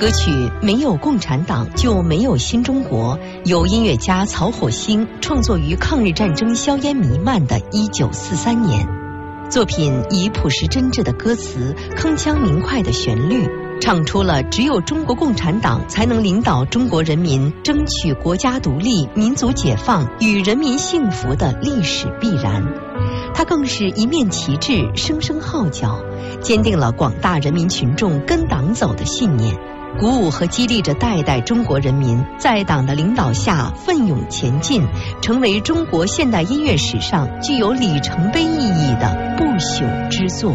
歌曲《没有共产党就没有新中国》由音乐家曹火星创作于抗日战争硝烟弥漫的1943年。作品以朴实真挚的歌词、铿锵明快的旋律，唱出了只有中国共产党才能领导中国人民争取国家独立、民族解放与人民幸福的历史必然。它更是一面旗帜，声声号角，坚定了广大人民群众跟党走的信念，鼓舞和激励着代代中国人民在党的领导下奋勇前进，成为中国现代音乐史上具有里程碑意义的不朽之作。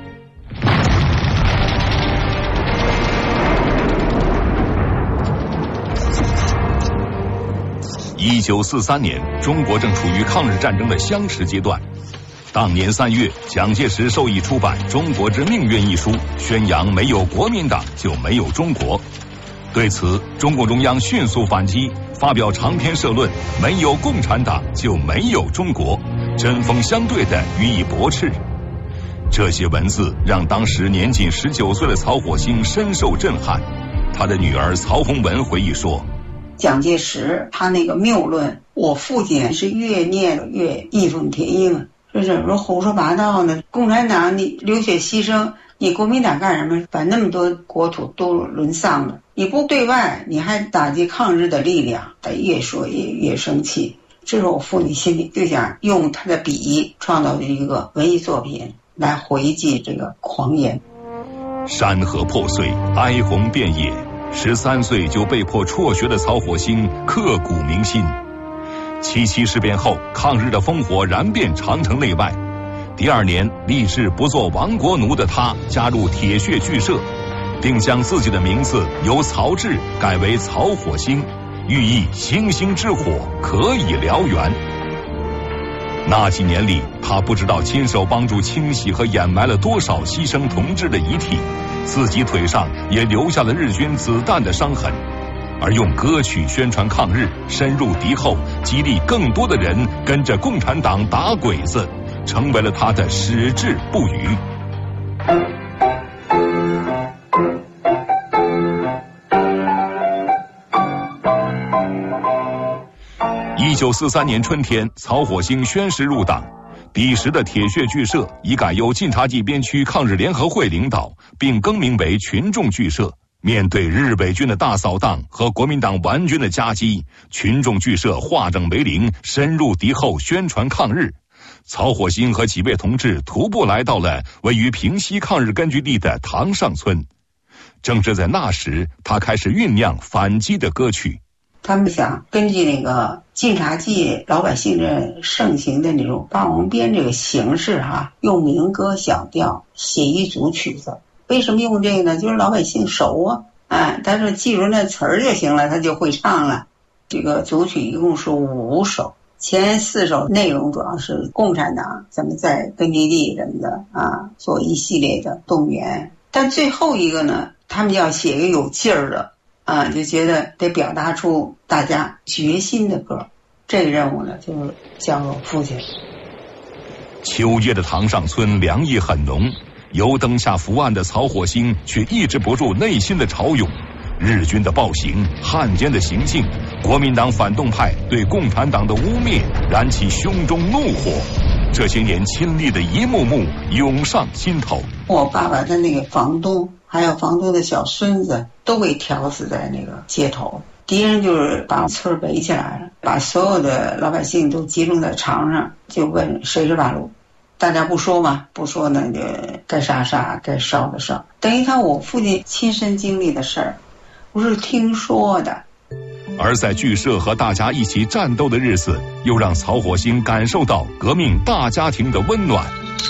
1943年，中国正处于抗日战争的相持阶段。当年3月，蒋介石授意出版《中国之命运》一书，宣扬没有国民党就没有中国。对此，中共中央迅速反击，发表长篇社论，没有共产党就没有中国，针锋相对地予以驳斥。这些文字让当时年仅19岁的曹火星深受震撼。他的女儿曹洪文回忆说， 蒋介石他那个谬论，我父亲是越念越义愤填膺，这怎么说胡说八道呢？共产党你流血牺牲，你国民党干什么？把那么多国土都沦丧了，你不对外，你还打击抗日的力量，他越说越生气。这时候我父亲心里就想用他的笔创造一个文艺作品来回击这个狂言。 山河破碎，哀鸿遍野，13岁就被迫辍学的曹火星刻骨铭心。77事变后，抗日的烽火燃遍长城内外。第2年，立志不做亡国奴的他加入铁血剧社，并将自己的名字由曹志改为曹火星，寓意星星之火可以燎原。那几年里，他不知道亲手帮助清洗和掩埋了多少牺牲同志的遗体，自己腿上也留下了日军子弹的伤痕。而用歌曲宣传抗日，深入敌后，激励更多的人跟着共产党打鬼子，成为了他的矢志不渝。1943年春天，曹火星宣誓入党。彼时的铁血剧社已改由晋察冀边区抗日联合会领导，并更名为群众剧社。面对日伪军的大扫荡和国民党顽军的夹击，群众剧社化整为零，深入敌后宣传抗日。曹火星和几位同志徒步来到了位于平西抗日根据地的塘上村。正是在那时，他开始酝酿反击的歌曲。 他们想根据那个晋察冀老百姓的盛行的那种霸王鞭这个形式用民歌小调写一组曲子。为什么用这个呢？就是老百姓熟但是记住那词儿就行了，他就会唱了。这个组曲一共是5首，前4首内容主要是共产党怎么在根据地什么的做一系列的动员，但最后一个呢，他们要写一个有劲儿的就觉得得表达出大家决心的歌。这个任务呢，就是交给我父亲。 秋夜的塘上村凉意很浓，油灯下伏案的曹火星却抑制不住内心的潮涌。日军的暴行、汉奸的行径、国民党反动派对共产党的污蔑，燃起胸中怒火。这些年亲历的一幕幕涌上心头。 我爸爸的那个房东，还有房东的小孙子，都被挑死在那个街头。敌人就是把村围起来了，把所有的老百姓都集中在场上，就问谁是八路。大家不说嘛，不说呢就该杀杀，该烧的烧。等于我父亲亲身经历的事儿，不是听说的。 而在剧社和大家一起战斗的日子，又让曹火星感受到革命大家庭的温暖。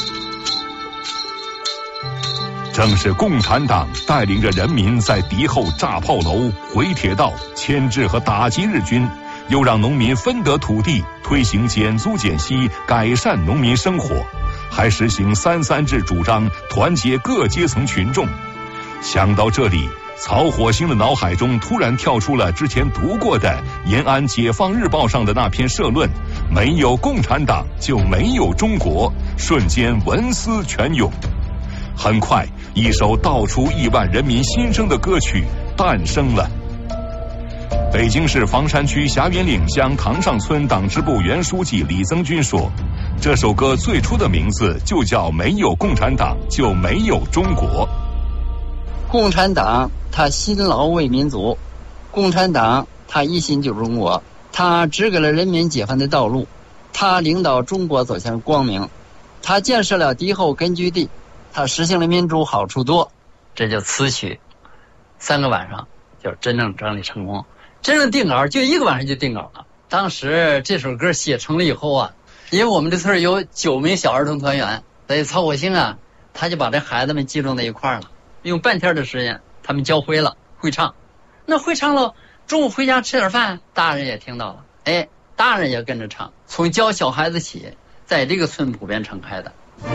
正是共产党带领着人民在敌后炸炮楼、毁铁道，牵制和打击日军，又让农民分得土地，推行减租减息，改善农民生活，还实行3·3制主张，团结各阶层群众。想到这里，曹火星的脑海中突然跳出了之前读过的延安解放日报上的那篇社论，没有共产党就没有中国，瞬间文思泉涌。 很快，一首道出亿万人民心声的歌曲诞生了。北京市房山区霞云岭乡塘上村党支部原书记李增军说，这首歌最初的名字就叫“没有共产党就没有中国”。 共产党他辛劳为民族，共产党他一心救中国，他指给了人民解放的道路，他领导中国走向光明，他建设了敌后根据地，他实行了民主好处多。这就词曲3个晚上就真正整理成功，真正定稿就1个晚上就定稿了。当时这首歌写成了以后啊，因为我们这村有9名小儿童团员，所以曹火星啊，他就把这孩子们集中在一块儿了，用半天的时间他们教会了会唱。那会唱了，中午回家吃点饭，大人也听到了，哎，大人也跟着唱，从教小孩子起，在这个村普遍传开的。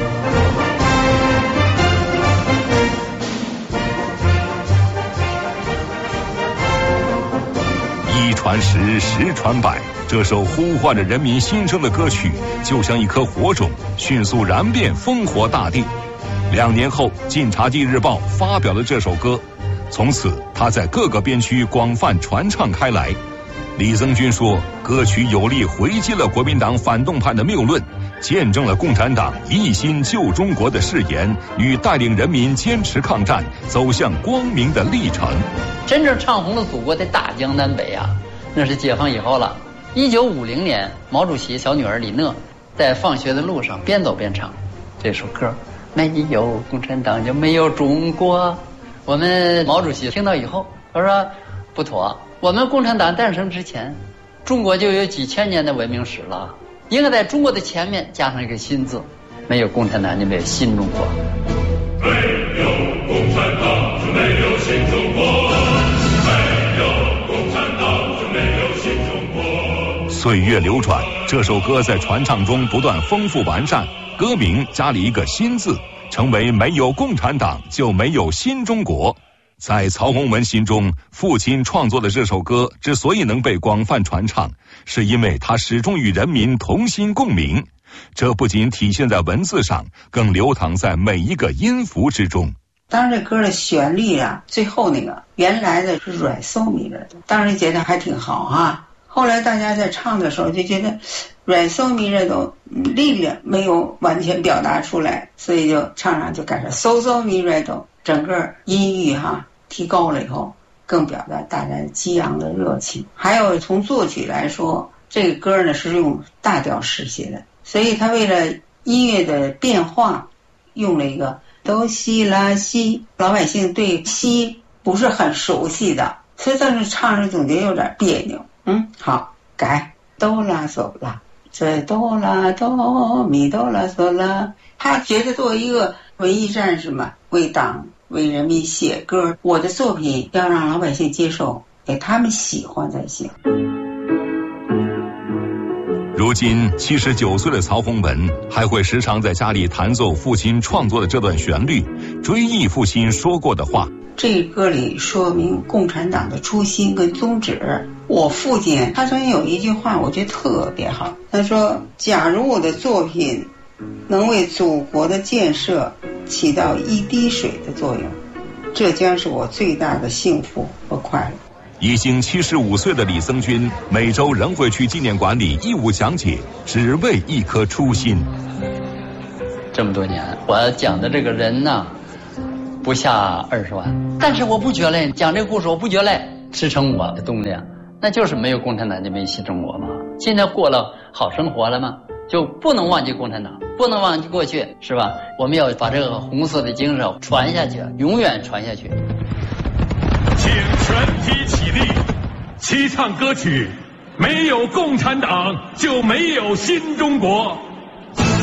一传十，十传百，这首呼唤着人民心声的歌曲，就像一颗火种，迅速燃遍烽火大地。2年后，《晋察冀日报》发表了这首歌，从此它在各个边区广泛传唱开来。李增军说，歌曲有力回击了国民党反动派的谬论，见证了共产党一心救中国的誓言与带领人民坚持抗战走向光明的历程。 真正唱红了祖国的大江南北啊，那是解放以后了。1950年，毛主席小女儿李讷在放学的路上边走边唱这首歌，没有共产党就没有中国。我们毛主席听到以后，他说不妥，我们共产党诞生之前，中国就有几千年的文明史了，应该在中国的前面加上一个新字，没有共产党就没有新中国。 没有共产党就没有新中国，没有共产党就没有新中国。 岁月流转，这首歌在传唱中不断丰富完善，歌名加了一个新字，成为没有共产党就没有新中国。在曹洪文心中，父亲创作的这首歌之所以能被广泛传唱，是因为他始终与人民同心共鸣。这不仅体现在文字上，更流淌在每一个音符之中。 当然这歌的旋律啊，最后那个原来的是软嗦咪的，当时觉得还挺好啊。后来大家在唱的时候就觉得软嗦咪的都力量没有完全表达出来，所以就唱上就改成嗦嗦咪瑞哆，整个音域提高了以后，更表达大家激昂的热情。还有从作曲来说，这个歌呢是用大调式写的，所以他为了音乐的变化，用了一个哆西拉西，老百姓对西不是很熟悉的，所以当时唱着总觉得有点别扭。好，改哆啦嗦啦，这哆啦哆咪哆啦嗦啦。他觉得作为一个文艺战士嘛，为党为人民写歌，我的作品要让老百姓接受，给他们喜欢才行。 如今79岁的曹洪文还会时常在家里弹奏父亲创作的这段旋律，追忆父亲说过的话。 这歌里说明共产党的初心跟宗旨。我父亲他曾经有一句话我觉得特别好，他说，假如我的作品能为祖国的建设起到一滴水的作用，这将是我最大的幸福和快乐。 已经75岁的李增军每周仍会去纪念馆里义务讲解，只为一颗初心。 这么多年，我讲的这个人呢，不下20万，但是我不觉累，讲这个故事我不觉累，支撑我的动力，那就是没有共产党就没新中国嘛。现在过了好生活了吗？就不能忘记共产党，不能忘记过去，是吧？我们要把这个红色的精神传下去，永远传下去。 请全体起立，齐唱歌曲，没有共产党就没有新中国。